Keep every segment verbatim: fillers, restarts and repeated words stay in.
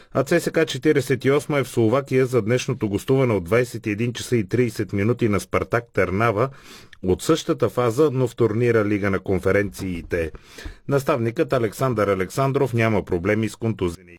А ЦСКА четиридесет и осма е в Словакия за днешното гостуване от двадесет и един часа и тридесет минути на Спартак Търнава от същата фаза, но в турнира Лига на конференциите. Наставникът Александър Александров няма проблеми с контузени.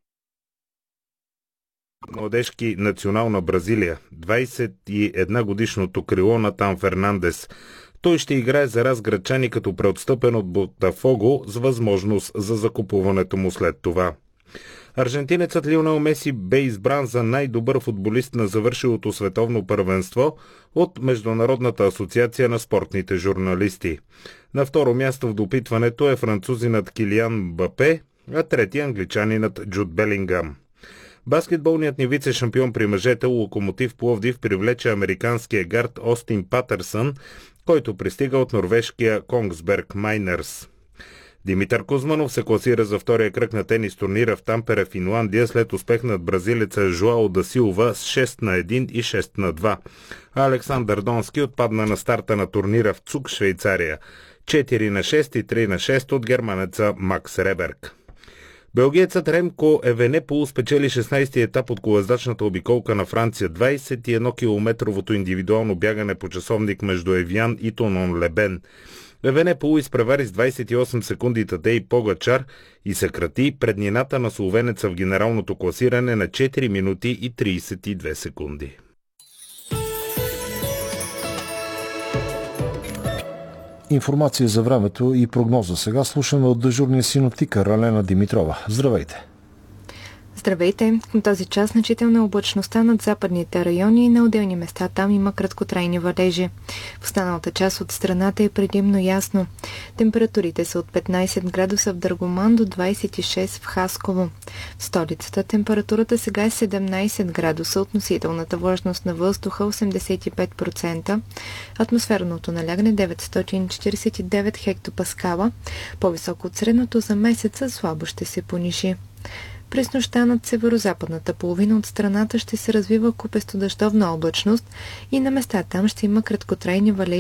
Младежки национал на Бразилия, двадесет и една годишното крило Натан Фернандес. Той ще играе за разграчани като преотстъпен от Ботафого с възможност за закупуването му след това. Аржентинецът Лионел Меси бе избран за най-добър футболист на завършилото световно първенство от Международната асоциация на спортните журналисти. На второ място в допитването е французинът Килиан Мбапе, а трети англичанинът Джуд Белингам. Баскетболният ни вице-шампион при мъжете Локомотив Пловдив привлече американския гард Остин Патърсън, който пристига от норвежкия Конгсберг Майнерс. Димитър Кузманов се класира за втория кръг на тенис турнира в Тампере, Финландия, след успех над бразилеца Жуао да Силва с шест на едно и шест на два. А Александър Донски отпадна на старта на турнира в Цук, Швейцария. четири на шест и три на шест от германеца Макс Реберг. Белгиецът Ремко Евенепол спечели шестнадесети етап от колездачната обиколка на Франция, двадесет и едно километровото индивидуално бягане по часовник между Евян и Тонон Лебен. Евенепол изпревари с двадесет и осем секунди Тадей Погачар и съкрати преднината на словенеца в генералното класиране на четири минути и тридесет и две секунди. Информация за времето и прогноза. Сега слушаме от дежурния синоптикър Алена Димитрова. Здравейте! Здравейте! Към този час значителна облачността над западните райони и на отделни места там има краткотрайни валежи. В останалата част от страната е предимно ясно. Температурите са от петнадесет градуса в Дъргоман до двадесет и шест в Хасково. В столицата температурата сега е седемнадесет градуса, относителната влажност на въздуха осемдесет и пет процента, атмосферното налягане деветстотин четиридесет и девет хектопаскала, по-високо от средното за месеца, слабо ще се понижи. През нощта над северо-западната половина от страната ще се развива купесто дъждовна облачност и на места там ще има краткотрайни валежи